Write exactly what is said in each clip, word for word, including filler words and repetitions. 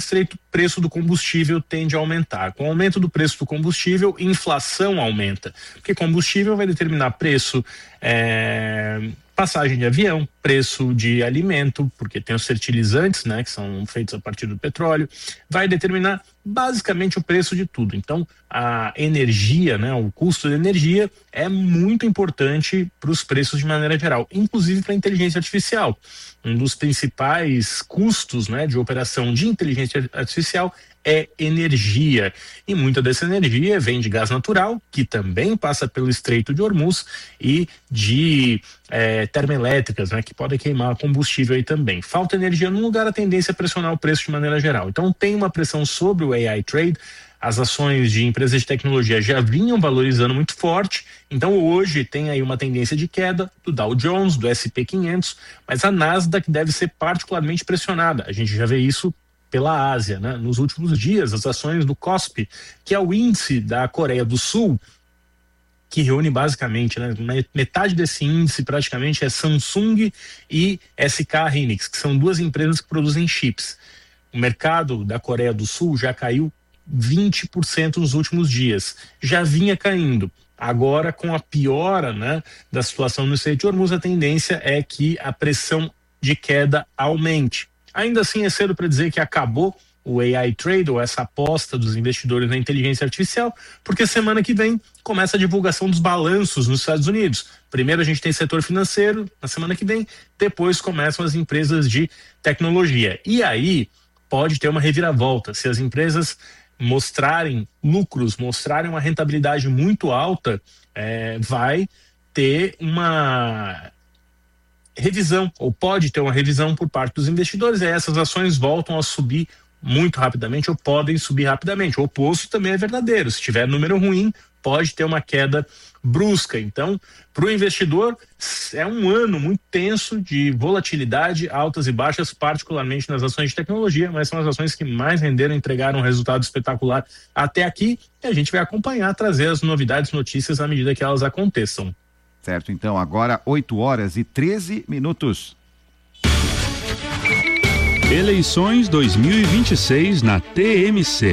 estreito, o preço do combustível tende a aumentar. Com o aumento do preço do combustível, inflação aumenta, porque combustível vai determinar preço, é, passagem de avião, preço de alimento, porque tem os fertilizantes, né, que são feitos a partir do petróleo, vai determinar basicamente o preço de tudo. Então, a energia, né, o custo da energia é muito importante para os preços de maneira geral, inclusive para a inteligência artificial. Um dos principais custos, né, de operação de inteligência artificial é energia, e muita dessa energia vem de gás natural, que também passa pelo Estreito de Hormuz, e de é, termoelétricas, né, que podem queimar combustível aí também. Falta energia num lugar, a tendência é pressionar o preço de maneira geral. Então tem uma pressão sobre o A I Trade. As ações de empresas de tecnologia já vinham valorizando muito forte, então hoje tem aí uma tendência de queda do Dow Jones, do S and P quinhentos, mas a Nasdaq deve ser particularmente pressionada. A gente já vê isso pela Ásia, né? Nos últimos dias, as ações do Kospi, que é o índice da Coreia do Sul, que reúne basicamente, né, metade desse índice praticamente é Samsung e S K Hynix, que são duas empresas que produzem chips. O mercado da Coreia do Sul já caiu vinte por cento nos últimos dias, já vinha caindo. Agora, com a piora, né, da situação no Estreito de Hormuz, a tendência é que a pressão de queda aumente. Ainda assim, é cedo para dizer que acabou o A I Trade, ou essa aposta dos investidores na inteligência artificial, porque semana que vem começa a divulgação dos balanços nos Estados Unidos. Primeiro a gente tem setor financeiro, na semana que vem, depois começam as empresas de tecnologia. E aí pode ter uma reviravolta. Se as empresas mostrarem lucros, mostrarem uma rentabilidade muito alta, é, vai ter uma revisão, ou pode ter uma revisão por parte dos investidores, e essas ações voltam a subir muito rapidamente, ou podem subir rapidamente. O oposto também é verdadeiro. Se tiver número ruim, pode ter uma queda brusca. Então, para o investidor, é um ano muito tenso de volatilidade, altas e baixas, particularmente nas ações de tecnologia, mas são as ações que mais renderam, entregaram um resultado espetacular até aqui, e a gente vai acompanhar, trazer as novidades, notícias à medida que elas aconteçam. Certo, então agora oito horas e treze minutos. Eleições dois mil e vinte e seis na T M C.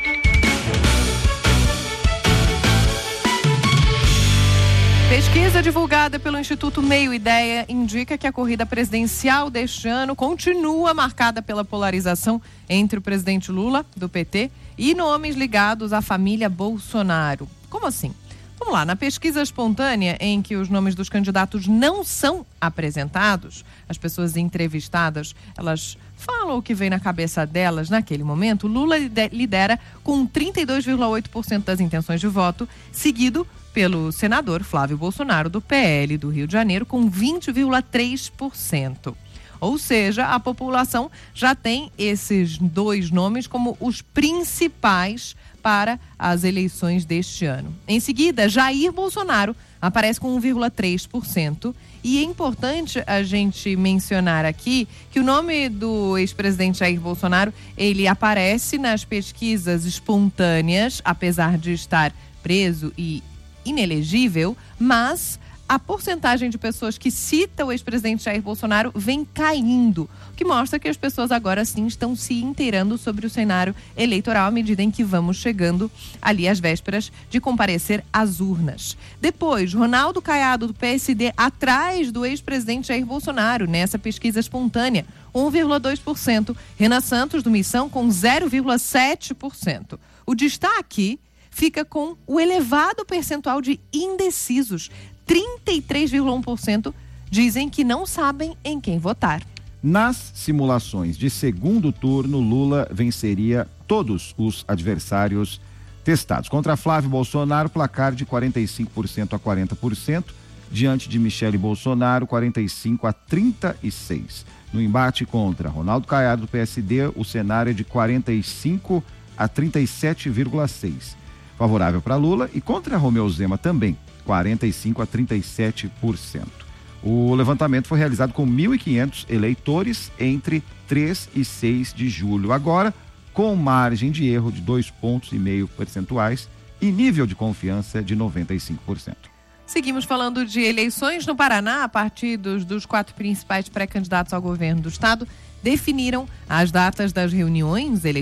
Pesquisa divulgada pelo Instituto Meio Ideia indica que a corrida presidencial deste ano continua marcada pela polarização entre o presidente Lula, do P T, e nomes ligados à família Bolsonaro. Como assim? Vamos lá, na pesquisa espontânea em que os nomes dos candidatos não são apresentados, as pessoas entrevistadas, elas falam o que vem na cabeça delas naquele momento. Lula lidera com trinta e dois vírgula oito por cento das intenções de voto, seguido pelo senador Flávio Bolsonaro, do P L do Rio de Janeiro, com vinte vírgula três por cento. Ou seja, a população já tem esses dois nomes como os principais para as eleições deste ano. Em seguida, Jair Bolsonaro aparece com um vírgula três por cento, e é importante a gente mencionar aqui que o nome do ex-presidente Jair Bolsonaro, ele aparece nas pesquisas espontâneas, apesar de estar preso e inelegível, mas a porcentagem de pessoas que cita o ex-presidente Jair Bolsonaro vem caindo, o que mostra que as pessoas agora sim estão se inteirando sobre o cenário eleitoral à medida em que vamos chegando ali às vésperas de comparecer às urnas. Depois, Ronaldo Caiado, do P S D, atrás do ex-presidente Jair Bolsonaro nessa pesquisa espontânea, um vírgula dois por cento. Renan Santos, do Missão, com zero vírgula sete por cento. O destaque fica com o elevado percentual de indecisos. trinta e três vírgula um por cento dizem que não sabem em quem votar. Nas simulações de segundo turno, Lula venceria todos os adversários testados. Contra Flávio Bolsonaro, placar de quarenta e cinco por cento a quarenta por cento. Diante de Michele Bolsonaro, quarenta e cinco a trinta e seis. No embate contra Ronaldo Caiado, do P S D, o cenário é de quarenta e cinco a trinta e sete vírgula seis. Favorável para Lula, e contra Romeu Zema também, quarenta e cinco a trinta e sete por cento. O levantamento foi realizado com mil e quinhentos eleitores entre três e seis de julho. Agora, com margem de erro de dois pontos e meio percentuais e nível de confiança de noventa e cinco por cento. Seguimos falando de eleições no Paraná. Partidos dos quatro principais pré-candidatos ao governo do estado definiram as datas das reuniões eleitorais